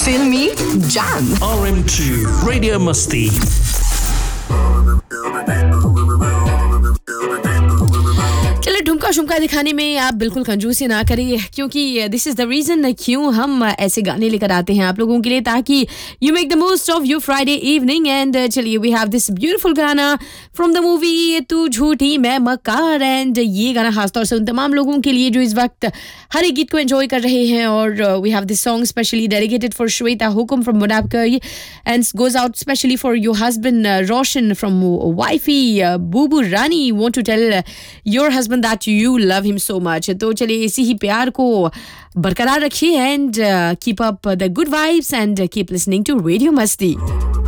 Filmy Jam. RM2 Radio Musti. चलो ठुमका शुमका दिखाने में आप बिल्कुल कंजूसी ना करिए क्योंकि दिस इज द रीजन क्यों हम ऐसे गाने लेकर आते हैं आप लोगों के लिए ताकि you make the most of your Friday evening and चलिए वी हैव दिस ब्यूटीफुल गाना फ्रॉम द मूवी तू झूठी मैं मक्कार एंड ये गाना खासतौर से उन तमाम लोगों के लिए जो इस वक्त हर एक गीत को एंजॉय कर रहे हैं और we have this song specially dedicated for Shweta Hukum from मुनाबकई and goes out specially for your husband Roshan from wifey Bubu Rani want to tell your husband that you love him so much. तो चलिए इसी ही प्यार को बरकरार रखिए and keep up the good vibes and keep listening to Radio Masti.